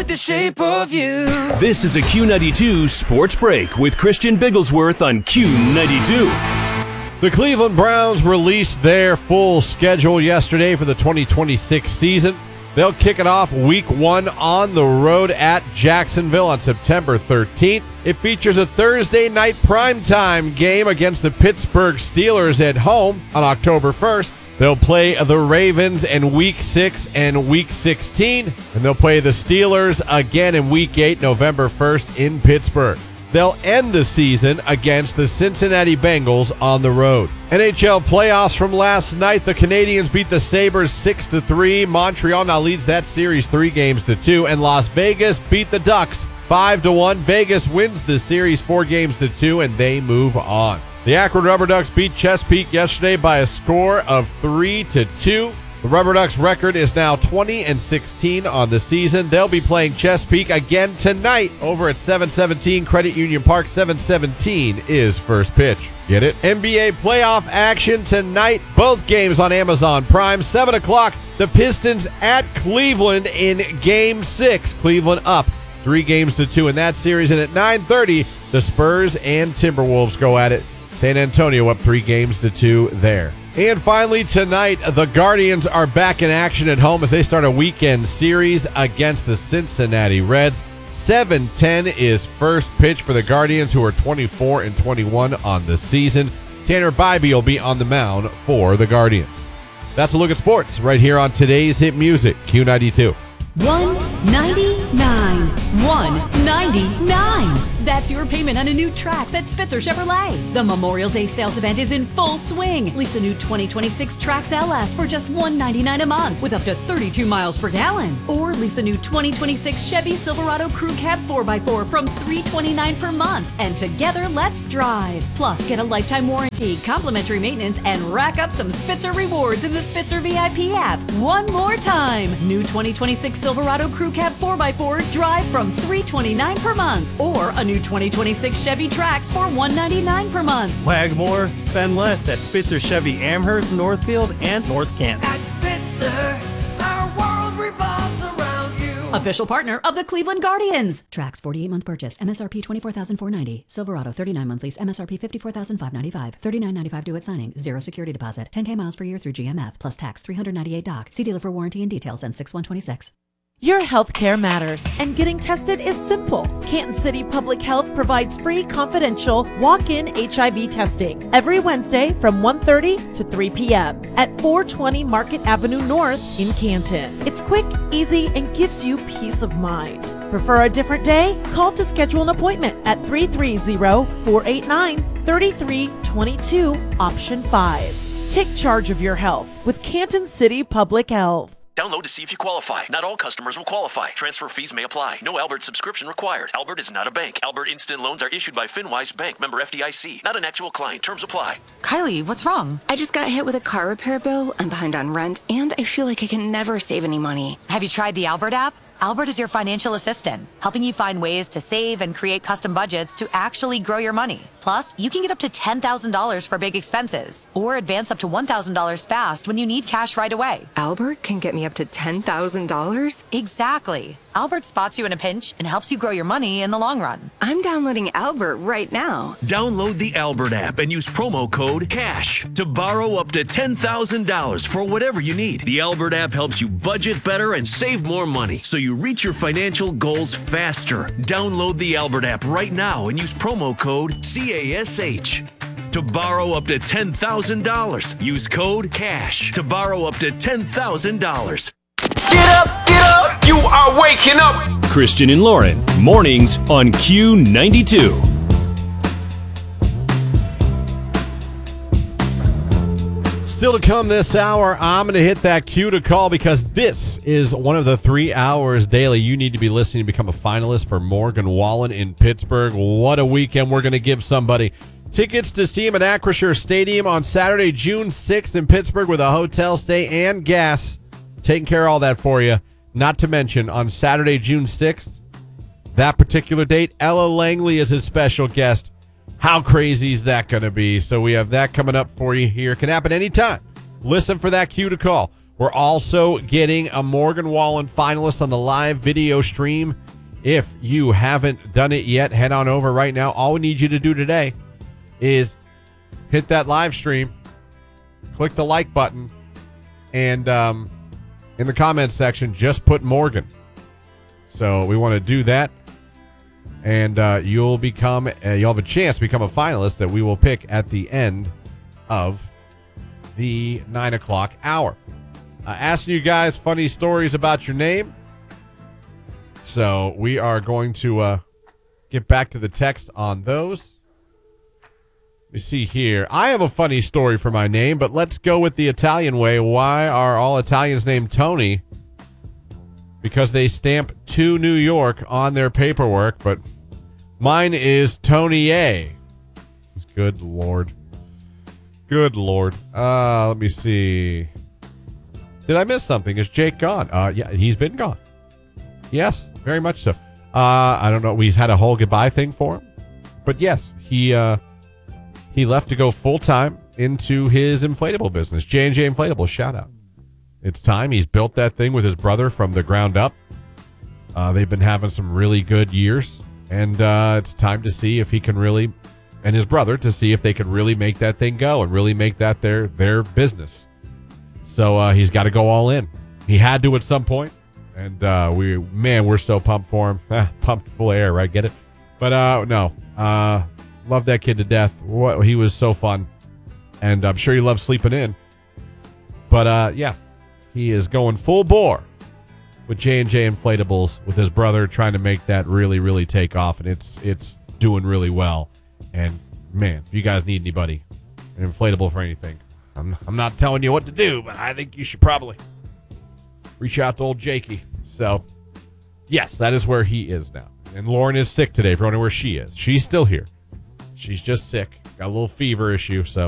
the shape of you. This is a Q92 Sports Break with Christian Bigglesworth on Q92. The Cleveland Browns released their full schedule yesterday for the 2026 season. They'll kick it off week 1 on the road at Jacksonville on September 13th. It features a Thursday night primetime game against the Pittsburgh Steelers at home on October 1st. They'll play the Ravens in Week 6 and Week 16, and they'll play the Steelers again in Week 8, November 1st in Pittsburgh. They'll end the season against the Cincinnati Bengals on the road. NHL playoffs from last night. The Canadiens beat the Sabres 6-3. Montreal now leads that series 3-2, and Las Vegas beat the Ducks 5-1. Vegas wins the series 4-2, and they move on. The Akron Rubber Ducks beat Chesapeake yesterday by a score of 3-2. The Rubber Ducks record is now 20-16 on the season. They'll be playing Chesapeake again tonight over at 717 Credit Union Park. 7:17 is first pitch. Get it? NBA playoff action tonight. Both games on Amazon Prime. 7 o'clock, the Pistons at Cleveland in Game 6. Cleveland up 3-2 in that series. And at 9:30, the Spurs and Timberwolves go at it. San Antonio up 3-2 there. And finally tonight, the Guardians are back in action at home as they start a weekend series against the Cincinnati Reds. 7:10 is first pitch for the Guardians, who are 24-21 on the season. Tanner Bybee will be on the mound for the Guardians. That's a look at sports right here on today's hit music, Q92. 199. 199. That's your payment on a new Trax at Spitzer Chevrolet. The Memorial Day sales event is in full swing. Lease a new 2026 Trax LS for just $199 a month with up to 32 miles per gallon. Or lease a new 2026 Chevy Silverado Crew Cab 4x4 from $329 per month. And together, let's drive. Plus, get a lifetime warranty, complimentary maintenance, and rack up some Spitzer rewards in the Spitzer VIP app. One more time. New 2026 Silverado Crew Cab 4x4 drive from $329 per month. Or a new 2026 Chevy Trax for $199 per month. Wag more, spend less at Spitzer Chevy Amherst, Northfield, and North Canton. At Spitzer, our world revolves around you. Official partner of the Cleveland Guardians. Trax 48-month purchase. MSRP $24,490. Silverado 39-month lease. MSRP $54,595. $39.95 due at signing. Zero security deposit. 10K miles per year through GMF. Plus tax. $398 doc. See dealer for warranty and details. And 6/126. Your healthcare matters, and getting tested is simple. Canton City Public Health provides free, confidential, walk-in HIV testing every Wednesday from 1:30 to 3 p.m. at 420 Market Avenue North in Canton. It's quick, easy, and gives you peace of mind. Prefer a different day? Call to schedule an appointment at 330-489-3322, option 5. Take charge of your health with Canton City Public Health. Download to see if you qualify. Not all customers will qualify. Transfer fees may apply. No Albert subscription required. Albert is not a bank. Albert Instant Loans are issued by FinWise Bank, member FDIC. Not an actual client. Terms apply. Kylie, what's wrong? I just got hit with a car repair bill. I'm behind on rent, and I feel like I can never save any money. Have you tried the Albert app? Albert is your financial assistant, helping you find ways to save and create custom budgets to actually grow your money. Plus, you can get up to $10,000 for big expenses, or advance up to $1,000 fast when you need cash right away. Albert can get me up to $10,000? Exactly. Albert spots you in a pinch and helps you grow your money in the long run. I'm downloading Albert right now. Download the Albert app and use promo code CASH to borrow up to $10,000 for whatever you need. The Albert app helps you budget better and save more money, so you reach your financial goals faster. Download the Albert app right now and use promo code CASH to borrow up to $10,000. Use code CASH to borrow up to $10,000. Get up, you are waking up. Christian and Lauren, mornings on Q92. Still to come this hour, I'm going to hit that cue to call because this is one of the 3 hours daily you need to be listening to become a finalist for Morgan Wallen in Pittsburgh. What a weekend we're going to give somebody. Tickets to see him at Acrisure Stadium on Saturday, June 6th in Pittsburgh with a hotel stay and gas. Taking care of all that for you. Not to mention, on Saturday, June 6th, that particular date, Ella Langley is his special guest. How crazy is that going to be? So we have that coming up for you here. Can happen anytime. Listen for that cue to call. We're also getting a Morgan Wallen finalist on the live video stream. If you haven't done it yet, head on over right now. All we need you to do today is hit that live stream, click the like button, and in the comments section, just put Morgan. So we want to do that, and you'll have a chance to become a finalist that we will pick at the end of the 9 o'clock hour. Asking you guys funny stories about your name. So we are going to get back to the text on those. Let me see here. I have a funny story for my name, but let's go with the Italian way. Why are all Italians named Tony? Because they stamp to New York on their paperwork, but mine is Tony A. Good Lord. Good Lord. Let me see. Did I miss something? Is Jake gone? Yeah, he's been gone. Yes, very much so. I don't know. We had a whole goodbye thing for him. But yes, he left to go full-time into his inflatable business. J&J Inflatables, shout out. It's time. He's built that thing with his brother from the ground up. They've been having some really good years. And it's time to see if he can really, and his brother, to see if they can really make that thing go and really make that their business. So he's got to go all in. He had to at some point. And we're so pumped for him. Pumped full of air, right? Get it? But no. Love that kid to death. He was so fun. And I'm sure he loves sleeping in. But yeah, he is going full bore with J&J Inflatables with his brother, trying to make that really, really take off. And it's doing really well. And man, if you guys need anybody, an inflatable for anything, I'm not telling you what to do, but I think you should probably reach out to old Jakey. So, yes, that is where he is now. And Lauren is sick today. If you're wondering where she is, she's still here. She's just sick. Got a little fever issue, so